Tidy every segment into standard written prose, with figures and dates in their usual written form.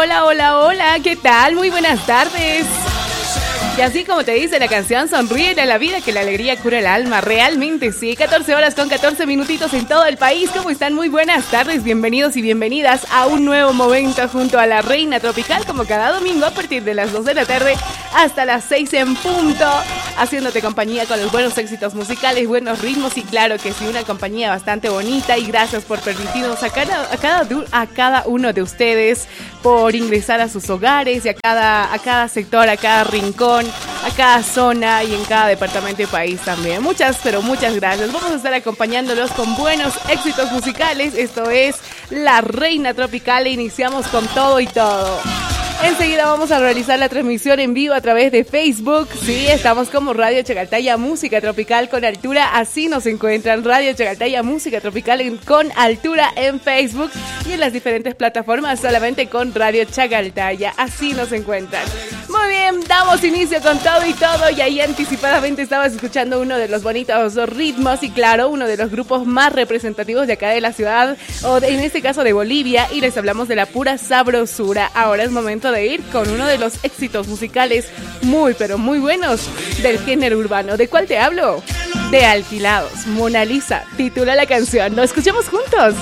hola, hola, hola, ¿qué tal? Muy buenas tardes. Y así como te dice la canción, sonríe a la vida que la alegría cura el alma. Realmente sí, 14 horas con 14 minutitos en todo el país. ¿Cómo están? Muy buenas tardes, bienvenidos y bienvenidas a un nuevo momento junto a la Reina Tropical, como cada domingo a partir de las 2 de la tarde hasta las 6 en punto, haciéndote compañía con los buenos éxitos musicales, buenos ritmos y claro que sí, una compañía bastante bonita. Y gracias por permitirnos a cada uno de ustedes por ingresar a sus hogares y a cada sector, a cada rincón, a cada zona y en cada departamento y país también. Muchas, pero muchas gracias. Vamos a estar acompañándolos con buenos éxitos musicales. Esto es La Reina Tropical e iniciamos con todo y todo. Enseguida vamos a realizar la transmisión en vivo a través de Facebook. Sí, estamos como Radio Chacaltaya Música Tropical con Altura. Así nos encuentran, Radio Chacaltaya Música Tropical con Altura en Facebook y en las diferentes plataformas solamente con Radio Chacaltaya. Así nos encuentran. Muy bien, damos inicio con todo y todo. Y ahí anticipadamente estabas escuchando uno de los bonitos ritmos y claro, uno de los grupos más representativos de acá de la ciudad, o en este caso de Bolivia, y les hablamos de la pura sabrosura. Ahora es momento de ir con uno de los éxitos musicales muy pero muy buenos del género urbano. ¿De cuál te hablo? De Alquilados. Mona Lisa titula la canción. ¿Lo escuchamos juntos?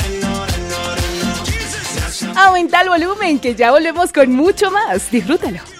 Aumenta el volumen que ya volvemos con mucho más. Disfrútalo.